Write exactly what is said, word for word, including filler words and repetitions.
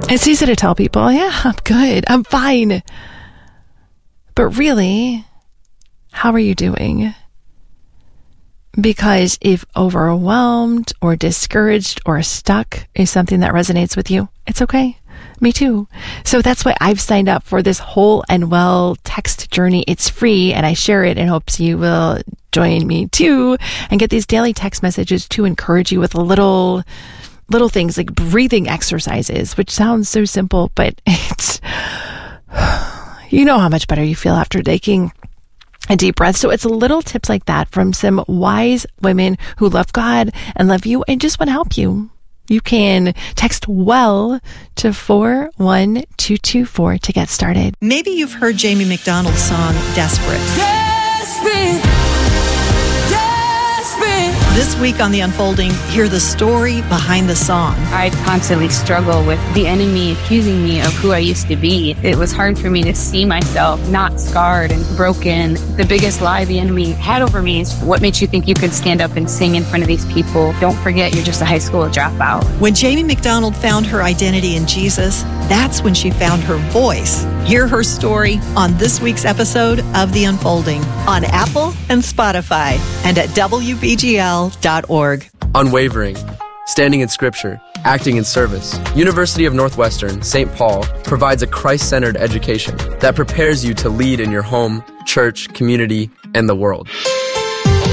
It's easy to tell people, yeah, I'm good, I'm fine. But really, how are you doing? Because if overwhelmed or discouraged or stuck is something that resonates with you, it's okay. Me too. So that's why I've signed up for this Whole and Well text journey. It's free and I share it in hopes you will join me too and get these daily text messages to encourage you with little, little things like breathing exercises, which sounds so simple, but it's, you know how much better you feel after taking a deep breath. So it's little tips like that from some wise women who love God and love you and just want to help you. You can text WELL to four one two two four to get started. Maybe you've heard Jamie McDonald's song, Desperate. Desperate, desperate. This week on The Unfolding, hear the story behind the song. I constantly struggle with the enemy accusing me of who I used to be. It was hard for me to see myself not scarred and broken. The biggest lie the enemy had over me is, what makes you think you could stand up and sing in front of these people? Don't forget, you're just a high school dropout. When Jamie McDonald found her identity in Jesus, that's when she found her voice. Hear her story on this week's episode of The Unfolding on Apple and Spotify and at W B G L dot org. Unwavering, standing in Scripture, acting in service. University of Northwestern, Saint Paul provides a Christ-centered education that prepares you to lead in your home, church, community, and the world.